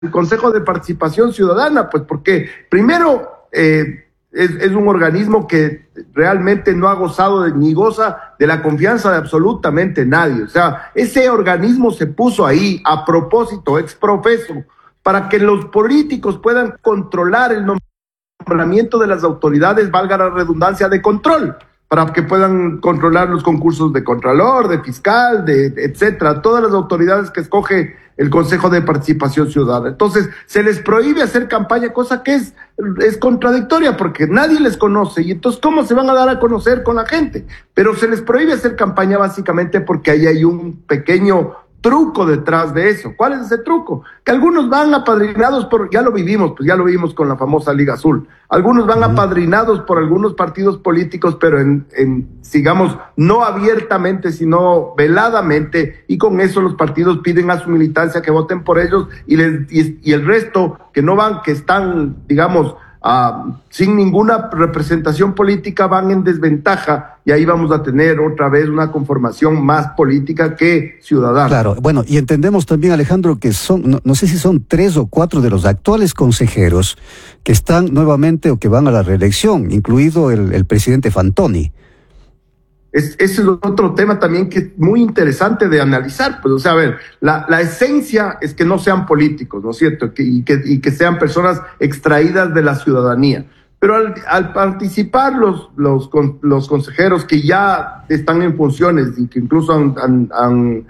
Consejo de Participación Ciudadana, pues porque primero es un organismo que realmente no ha gozado ni goza de la confianza de absolutamente nadie. O sea, ese organismo se puso ahí a propósito, ex profeso, para que los políticos puedan controlar el nombramiento de las autoridades, valga la redundancia, de control, para que puedan controlar los concursos de contralor, de fiscal, etcétera, todas las autoridades que escoge el Consejo de Participación Ciudadana. Entonces, se les prohíbe hacer campaña, cosa que es contradictoria, porque nadie les conoce, y entonces, ¿cómo se van a dar a conocer con la gente? Pero se les prohíbe hacer campaña básicamente porque ahí hay un pequeño truco detrás de eso. ¿Cuál es ese truco? Que algunos van apadrinados ya lo vivimos con la famosa Liga Azul. Algunos van apadrinados por algunos partidos políticos, pero digamos, no abiertamente, sino veladamente, y con eso los partidos piden a su militancia que voten por ellos, y el resto que no van, que están, digamos, sin ninguna representación política, van en desventaja, y ahí vamos a tener otra vez una conformación más política que ciudadana. Claro, bueno, y entendemos también, Alejandro, que no sé si son 3 o 4 de los actuales consejeros que están nuevamente o que van a la reelección, incluido el presidente Fantoni. Ese es otro tema también que es muy interesante de analizar. Pues, o sea, a ver, la esencia es que no sean políticos, ¿no es cierto? Y que sean personas extraídas de la ciudadanía. Pero al participar los consejeros que ya están en funciones y que incluso han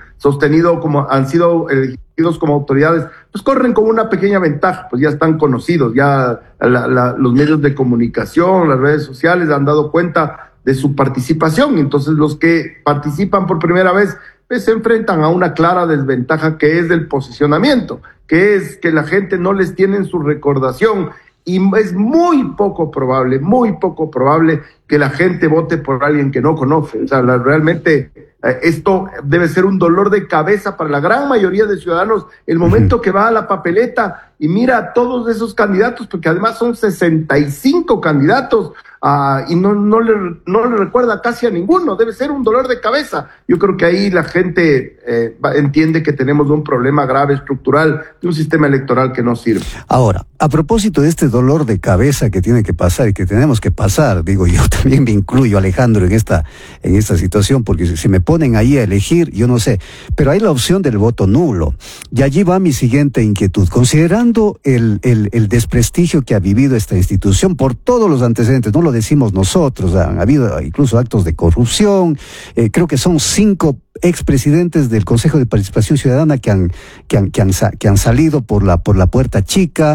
sido elegidos como autoridades, pues corren con una pequeña ventaja, pues ya están conocidos, ya los medios de comunicación, las redes sociales han dado cuenta de su participación. Entonces los que participan por primera vez pues se enfrentan a una clara desventaja, que es del posicionamiento, que es que la gente no les tiene en su recordación, y es muy poco probable que la gente vote por alguien que no conoce. O sea, realmente esto debe ser un dolor de cabeza para la gran mayoría de ciudadanos el momento que va a la papeleta y mira a todos esos candidatos, porque además son 65 candidatos, y no le recuerda casi a ninguno. Debe ser un dolor de cabeza. Yo creo que ahí la gente entiende que tenemos un problema grave estructural de un sistema electoral que no sirve. Ahora, a propósito de este dolor de cabeza que tiene que pasar y que tenemos que pasar, digo, yo también me incluyo, Alejandro, en esta situación, porque si me ponen ahí a elegir, yo no sé, pero hay la opción del voto nulo. Y allí va mi siguiente inquietud. Considerando el desprestigio que ha vivido esta institución por todos los antecedentes, no lo decimos nosotros, han habido incluso actos de corrupción, creo que son 5 expresidentes del Consejo de Participación Ciudadana que han salido por la puerta chica.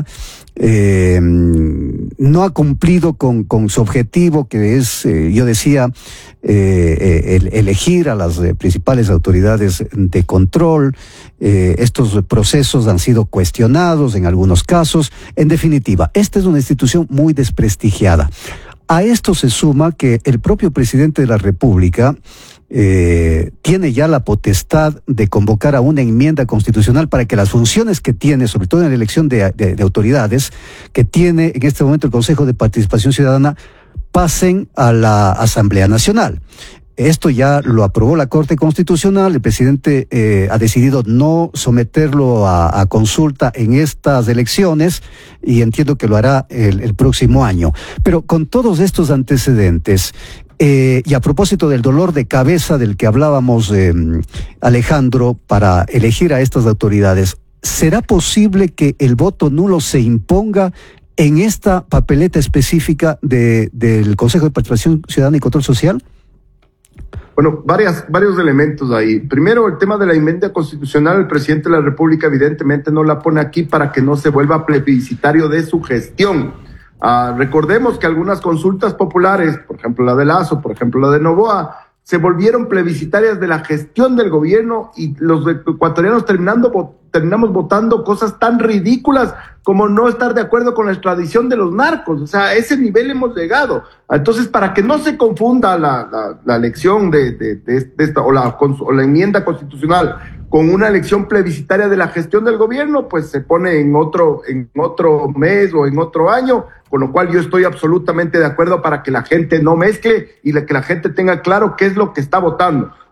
No ha cumplido con su objetivo, que es, yo decía, elegir a las principales autoridades de control. Estos procesos han sido cuestionados en algunos casos. En definitiva, esta es una institución muy desprestigiada. A esto se suma que el propio presidente de la República tiene ya la potestad de convocar a una enmienda constitucional para que las funciones que tiene, sobre todo en la elección de autoridades, que tiene en este momento el Consejo de Participación Ciudadana, pasen a la Asamblea Nacional. Esto ya lo aprobó la Corte Constitucional. El presidente ha decidido no someterlo a consulta en estas elecciones, y entiendo que lo hará el próximo año. Pero con todos estos antecedentes, y a propósito del dolor de cabeza del que hablábamos, Alejandro, para elegir a estas autoridades, ¿será posible que el voto nulo se imponga en esta papeleta específica del Consejo de Participación Ciudadana y Control Social? Bueno, varios elementos ahí. Primero, el tema de la enmienda constitucional. El presidente de la República evidentemente no la pone aquí para que no se vuelva plebiscitario de su gestión. Recordemos que algunas consultas populares, por ejemplo la de Lazo, por ejemplo la de Noboa, se volvieron plebiscitarias de la gestión del gobierno, y los ecuatorianos terminamos votando cosas tan ridículas como no estar de acuerdo con la extradición de los narcos. O sea, a ese nivel hemos llegado. Entonces, para que no se confunda la elección de esta o la enmienda constitucional con una elección plebiscitaria de la gestión del gobierno, pues se pone en otro mes o en otro año, con lo cual yo estoy absolutamente de acuerdo para que la gente no mezcle y que la gente tenga claro qué es lo que está votando.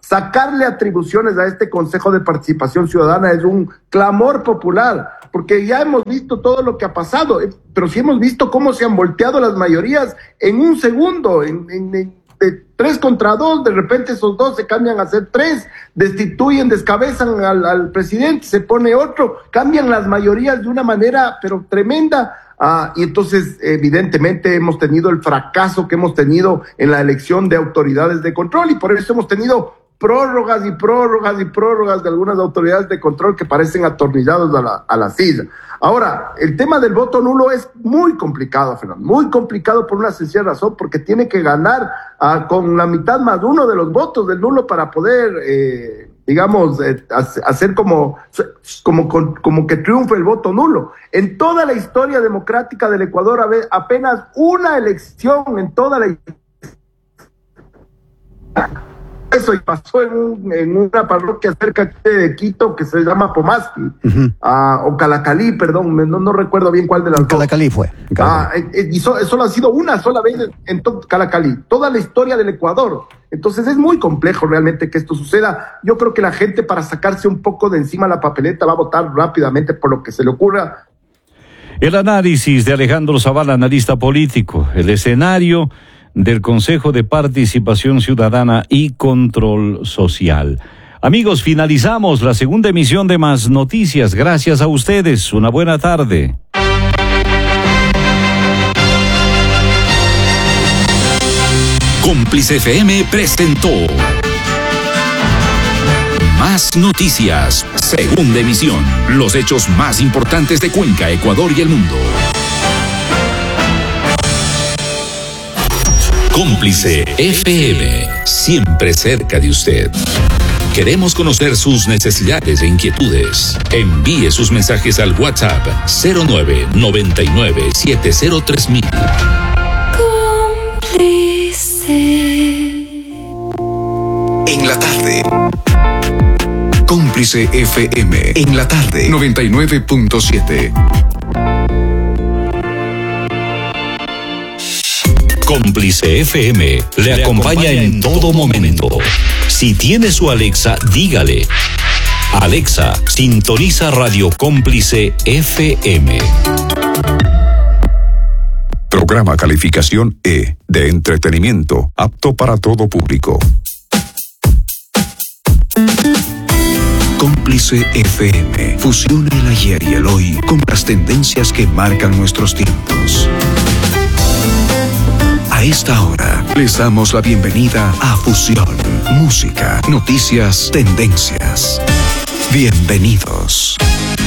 sacarle atribuciones a este Consejo de Participación Ciudadana es un clamor popular, porque ya hemos visto todo lo que ha pasado, pero sí hemos visto cómo se han volteado las mayorías en un segundo, de 3 contra 2, de repente esos 2 se cambian a ser 3, destituyen, descabezan al presidente, se pone otro, cambian las mayorías de una manera pero tremenda. Y entonces evidentemente hemos tenido el fracaso que hemos tenido en la elección de autoridades de control, y por eso hemos tenido prórrogas y prórrogas y prórrogas de algunas autoridades de control que parecen atornillados a la silla. Ahora, el tema del voto nulo es muy complicado, Fernando, muy complicado por una sencilla razón, porque tiene que ganar con la mitad más 1 de los votos del nulo para poder, hacer como que triunfe el voto nulo. En toda la historia democrática del Ecuador, apenas una elección en toda la historia. Eso y pasó en una parroquia cerca de Quito que se llama Pomasqui, o Calacalí, perdón, no recuerdo bien cuál de las dos. Calacalí fue. Y solo ha sido una sola vez en Calacalí, toda la historia del Ecuador. Entonces es muy complejo realmente que esto suceda. Yo creo que la gente, para sacarse un poco de encima la papeleta, va a votar rápidamente por lo que se le ocurra. El análisis de Alejandro Zavala, analista político, el escenario del Consejo de Participación Ciudadana y Control Social. Amigos, finalizamos la segunda emisión de Más Noticias. Gracias a ustedes. Una buena tarde. Cómplice FM presentó Más Noticias, segunda emisión. Los hechos más importantes de Cuenca, Ecuador y el mundo. Cómplice FM, siempre cerca de usted. Queremos conocer sus necesidades e inquietudes. Envíe sus mensajes al WhatsApp 0999703000. Cómplice. En la tarde. Cómplice FM. En la tarde. 99.7. Cómplice FM le acompaña en todo momento. Si tiene su Alexa, dígale: Alexa, sintoniza Radio Cómplice FM. Programa calificación E, de entretenimiento, apto para todo público. Cómplice FM fusiona el ayer y el hoy con las tendencias que marcan nuestros tiempos. A esta hora les damos la bienvenida a Fusión, música, noticias, tendencias. Bienvenidos.